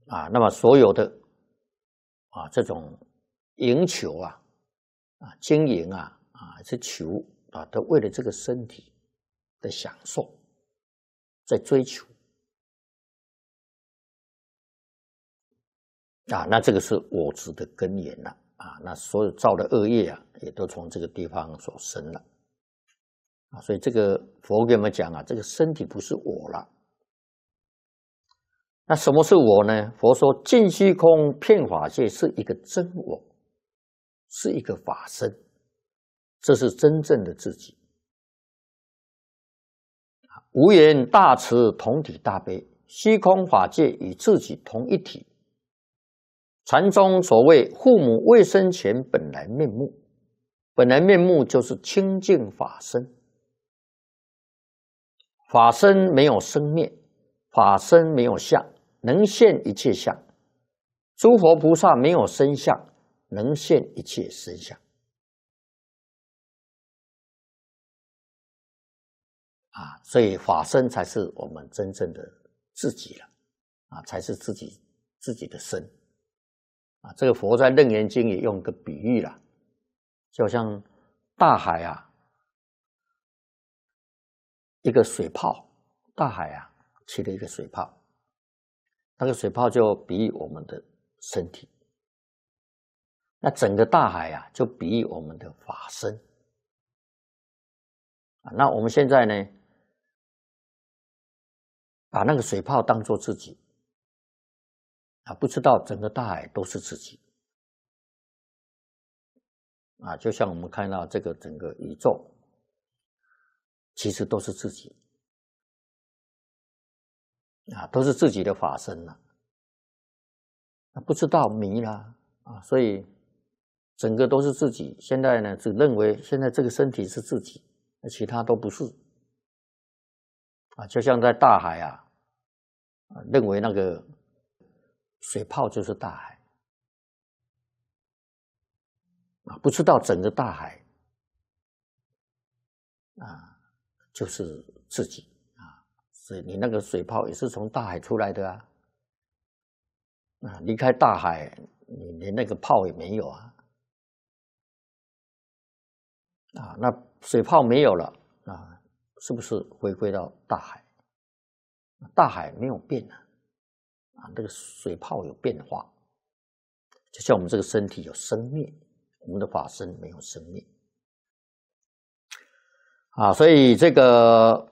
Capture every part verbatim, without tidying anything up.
啊，那么所有的啊这种营求啊啊经营啊啊是求啊，都为了这个身体的享受在追求啊，那这个是我执的根源了啊，那所有造的恶业啊，也都从这个地方所生了啊，所以这个佛给我们讲啊，这个身体不是我了。那什么是我呢？佛说尽虚空遍法界是一个真我，是一个法身，这是真正的自己。无缘大慈同体大悲，虚空法界与自己同一体。禅宗所谓父母未生前本来面目，本来面目就是清净法身。法身没有生灭，法身没有相，能现一切相。诸佛菩萨没有身相，能现一切身相。啊，所以法身才是我们真正的自己了，啊，才是自己自己的身。啊，这个佛在《楞严经》也用个比喻了，就像大海啊，一个水泡，大海啊起了一个水泡，那个水泡就比喻我们的身体，那整个大海啊就比喻我们的法身。啊，那我们现在呢，把那个水泡当作自己啊，不知道整个大海都是自己啊，就像我们看到这个整个宇宙，其实都是自己啊，都是自己的法身了啊，不知道迷了啊，所以整个都是自己。现在呢，只认为现在这个身体是自己，其他都不是啊，就像在大海啊，认为那个水泡就是大海啊，不知道整个大海啊就是自己啊，所以你那个水泡也是从大海出来的啊，啊，离开大海，你连那个泡也没有啊，啊，那水泡没有了啊，是不是回归到大海？大海没有变啊，啊，那个水泡有变化，就像我们这个身体有生灭，我们的法身没有生灭啊，所以这个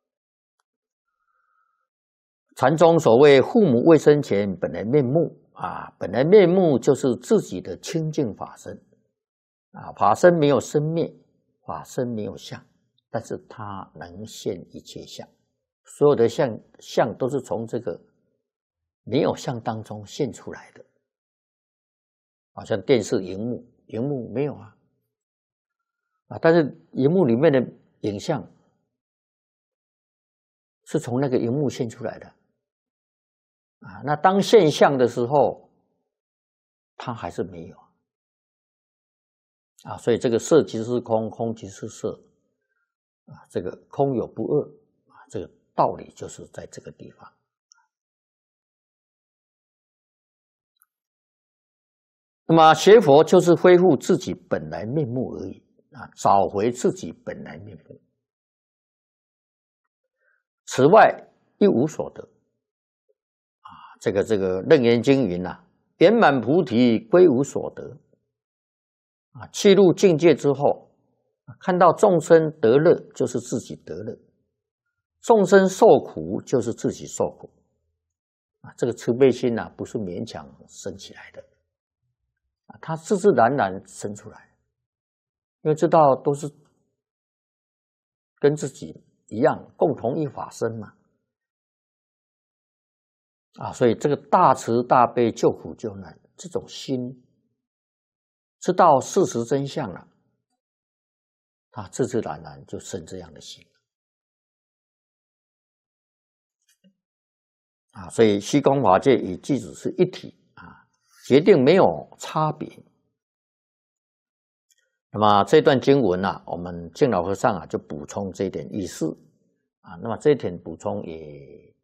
禅宗所谓父母未生前本来面目啊，本来面目就是自己的清净法身啊，法身没有生灭，法身没有相，但是它能现一切相，所有的相相都是从这个没有相当中现出来的，好像电视荧幕，荧幕没有啊，啊，但是荧幕里面的影像是从那个荧幕现出来的啊，那当现象的时候，它还是没有啊，所以这个色即是空，空即是色啊，这个空有不二啊，这个道理就是在这个地方。那么学佛就是恢复自己本来面目而已啊，找回自己本来面目。此外一无所得啊，这个这个楞严经云啊，圆满菩提归无所得啊，契入境界之后，看到众生得乐就是自己得乐，众生受苦就是自己受苦啊，这个慈悲心啊，不是勉强生起来的。它自自然然生出来，因为知道都是跟自己一样，共同一法身嘛，啊，所以这个大慈大悲救苦救难这种心，知道事实真相了，他自自然然就生这样的心啊，所以虚空法界与具足是一体啊，决定没有差别。那么这段经文啊，我们净老和尚啊就补充这一点意思啊。那么这一点补充也